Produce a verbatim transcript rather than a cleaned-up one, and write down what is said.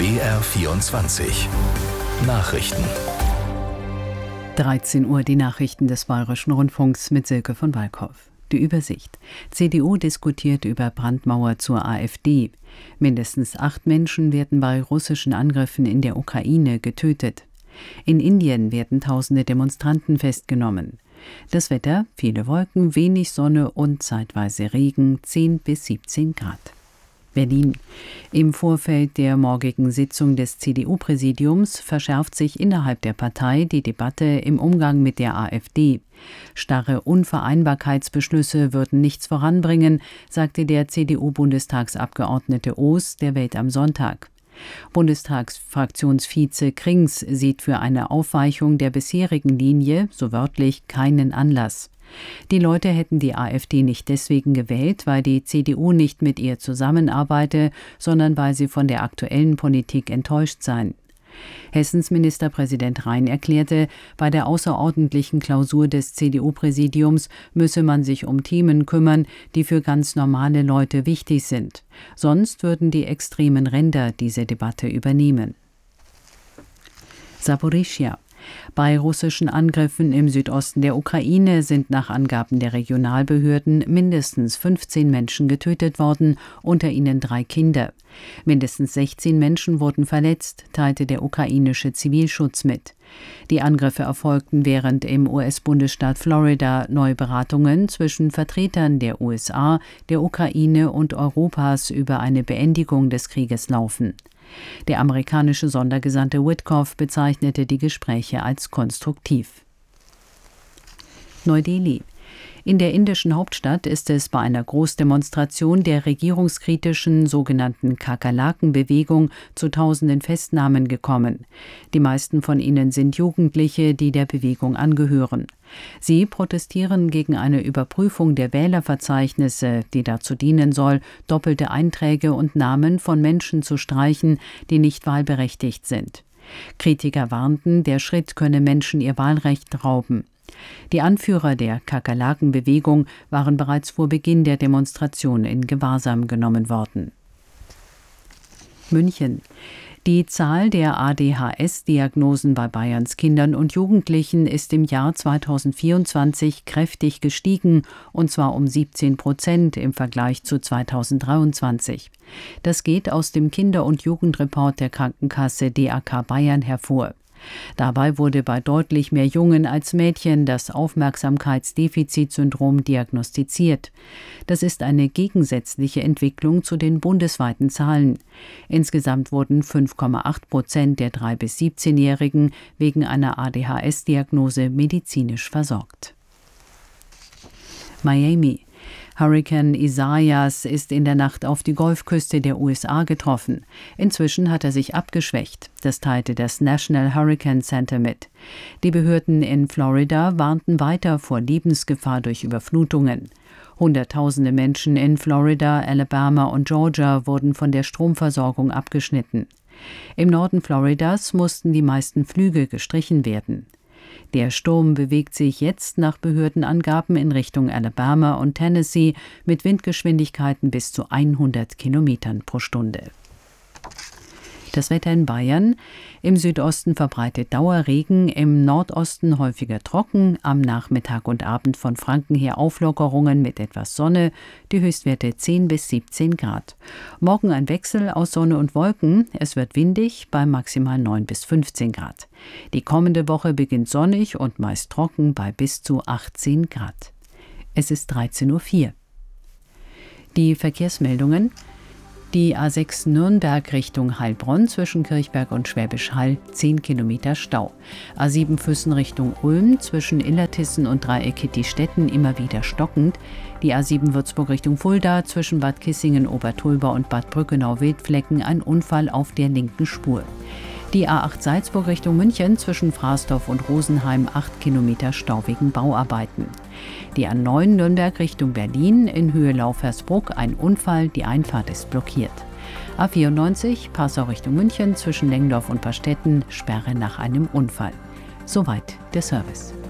B R vierundzwanzig Nachrichten. dreizehn Uhr die Nachrichten des Bayerischen Rundfunks mit Silke von Walkhoff. Die Übersicht. C D U diskutiert über Brandmauer zur AfD. Mindestens acht Menschen werden bei russischen Angriffen in der Ukraine getötet. In Indien werden tausende Demonstranten festgenommen. Das Wetter: viele Wolken, wenig Sonne und zeitweise Regen, zehn bis siebzehn Grad. Berlin. Im Vorfeld der morgigen Sitzung des C D U-Präsidiums verschärft sich innerhalb der Partei die Debatte im Umgang mit der AfD. Starre Unvereinbarkeitsbeschlüsse würden nichts voranbringen, sagte der C D U-Bundestagsabgeordnete Oos der Welt am Sonntag. Bundestagsfraktionsvize Krings sieht für eine Aufweichung der bisherigen Linie, so wörtlich, keinen Anlass. Die Leute hätten die AfD nicht deswegen gewählt, weil die C D U nicht mit ihr zusammenarbeite, sondern weil sie von der aktuellen Politik enttäuscht seien. Hessens Ministerpräsident Rhein erklärte, bei der außerordentlichen Klausur des C D U-Präsidiums müsse man sich um Themen kümmern, die für ganz normale Leute wichtig sind. Sonst würden die extremen Ränder diese Debatte übernehmen. Saporischschja. Bei russischen Angriffen im Südosten der Ukraine sind nach Angaben der Regionalbehörden mindestens fünfzehn Menschen getötet worden, unter ihnen drei Kinder. Mindestens sechzehn Menschen wurden verletzt, teilte der ukrainische Zivilschutz mit. Die Angriffe erfolgten, während im U S-Bundesstaat Florida neue Beratungen zwischen Vertretern der U S A, der Ukraine und Europas über eine Beendigung des Krieges laufen. Der amerikanische Sondergesandte Witkoff bezeichnete die Gespräche als konstruktiv. Neu-Delhi. In der indischen Hauptstadt ist es bei einer Großdemonstration der regierungskritischen sogenannten Kakerlaken-Bewegung zu tausenden Festnahmen gekommen. Die meisten von ihnen sind Jugendliche, die der Bewegung angehören. Sie protestieren gegen eine Überprüfung der Wählerverzeichnisse, die dazu dienen soll, doppelte Einträge und Namen von Menschen zu streichen, die nicht wahlberechtigt sind. Kritiker warnten, der Schritt könne Menschen ihr Wahlrecht rauben. Die Anführer der Kakerlaken-Bewegung waren bereits vor Beginn der Demonstration in Gewahrsam genommen worden. München. Die Zahl der A D H S-Diagnosen bei Bayerns Kindern und Jugendlichen ist im Jahr zweitausendvierundzwanzig kräftig gestiegen, und zwar um siebzehn Prozent im Vergleich zu zweitausenddreiundzwanzig. Das geht aus dem Kinder- und Jugendreport der Krankenkasse D A K Bayern hervor. Dabei wurde bei deutlich mehr Jungen als Mädchen das Aufmerksamkeitsdefizitsyndrom diagnostiziert. Das ist eine gegensätzliche Entwicklung zu den bundesweiten Zahlen. Insgesamt wurden fünf Komma acht Prozent der drei- bis siebzehnjährigen wegen einer A D H S-Diagnose medizinisch versorgt. Miami. Hurrikan Isaias ist in der Nacht auf die Golfküste der U S A getroffen. Inzwischen hat er sich abgeschwächt. Das teilte das National Hurricane Center mit. Die Behörden in Florida warnten weiter vor Lebensgefahr durch Überflutungen. Hunderttausende Menschen in Florida, Alabama und Georgia wurden von der Stromversorgung abgeschnitten. Im Norden Floridas mussten die meisten Flüge gestrichen werden. Der Sturm bewegt sich jetzt nach Behördenangaben in Richtung Alabama und Tennessee mit Windgeschwindigkeiten bis zu hundert Kilometern pro Stunde. Das Wetter in Bayern: im Südosten verbreitet Dauerregen, im Nordosten häufiger trocken, am Nachmittag und Abend von Franken her Auflockerungen mit etwas Sonne, die Höchstwerte zehn bis siebzehn Grad. Morgen ein Wechsel aus Sonne und Wolken, es wird windig bei maximal neun bis fünfzehn Grad. Die kommende Woche beginnt sonnig und meist trocken bei bis zu achtzehn Grad. Es ist dreizehn Uhr vier. Die Verkehrsmeldungen: Die A sechs Nürnberg Richtung Heilbronn zwischen Kirchberg und Schwäbisch Hall zehn Kilometer Stau. A sieben Füssen Richtung Ulm zwischen Illertissen und Dreieck-Kittistetten immer wieder stockend. Die A sieben Würzburg Richtung Fulda zwischen Bad Kissingen, Obertulba und Bad Brückenau-Wildflecken ein Unfall auf der linken Spur. Die A acht Salzburg Richtung München zwischen Frasdorf und Rosenheim acht Kilometer Stau wegen Bauarbeiten. Die A neun Nürnberg Richtung Berlin in Höhe Laufersbruck ein Unfall, die Einfahrt ist blockiert. A vierundneunzig Passau Richtung München zwischen Lengdorf und Pastetten Sperre nach einem Unfall. Soweit der Service.